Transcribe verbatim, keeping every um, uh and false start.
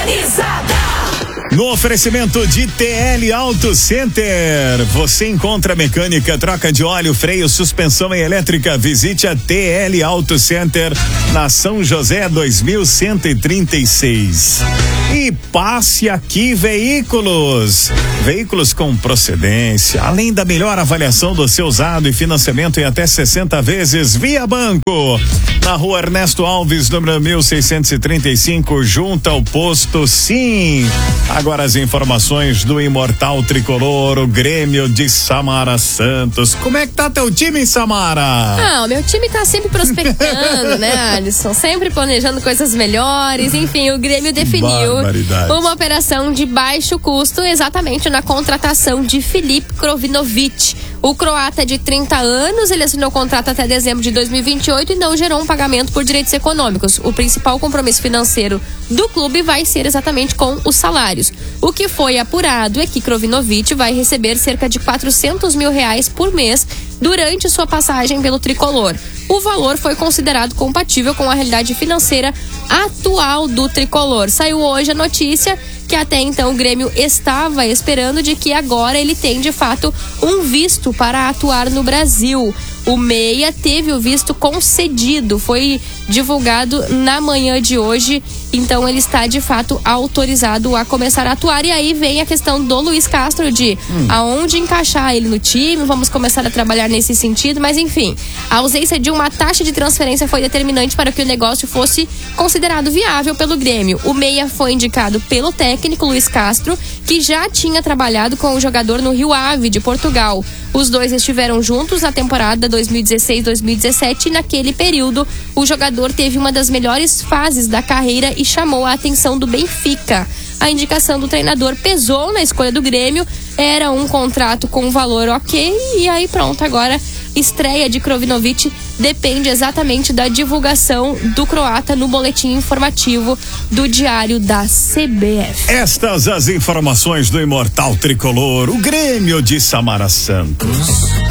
Organizada. No oferecimento de T L Auto Center, você encontra mecânica, troca de óleo, freio, suspensão e elétrica. Visite a T L Auto Center na São José dois mil cento e trinta e seis. E passe aqui Veículos. Veículos com procedência, além da melhor avaliação do seu usado e financiamento em até sessenta vezes via banco. Na rua Ernesto Alves, número mil seiscentos e trinta e cinco, junto ao posto Sim. Agora as informações do Imortal Tricolor, o Grêmio de Samara Santos. Como é que tá teu time, Samara? Ah, o meu time tá sempre prospectando, né, Alisson? Sempre planejando coisas melhores. Enfim, o Grêmio definiu uma operação de baixo custo exatamente na contratação de Filip Krovinovic. O croata de trinta anos, ele assinou o contrato até dezembro de dois mil e vinte e oito e não gerou um pagamento por direitos econômicos. O principal compromisso financeiro do clube vai ser exatamente com os salários. O que foi apurado é que Krovinovic vai receber cerca de quatrocentos mil reais por mês durante sua passagem pelo tricolor. O valor foi considerado compatível com a realidade financeira atual do tricolor. Saiu hoje a notícia que até então o Grêmio estava esperando de que agora ele tem de fato um visto para atuar no Brasil. O meia teve o visto concedido, foi divulgado na manhã de hoje, então ele está de fato autorizado a começar a atuar. E aí vem a questão do Luiz Castro de hum. aonde encaixar ele no time, vamos começar a trabalhar nesse sentido, mas enfim, a ausência de uma taxa de transferência foi determinante para que o negócio fosse considerado viável pelo Grêmio. O meia foi indicado pelo técnico Luiz Castro, que já tinha trabalhado com o jogador no Rio Ave de Portugal. Os dois estiveram juntos na temporada dois mil e dezesseis dois mil e dezessete e naquele período o jogador teve uma das melhores fases da carreira e chamou a atenção do Benfica. A indicação do treinador pesou na escolha do Grêmio, era um contrato com valor ok e aí pronto, agora estreia de Krovinovic depende exatamente da divulgação do croata no boletim informativo do Diário da C B F. Estas as informações do Imortal Tricolor, o Grêmio de Samara Santos.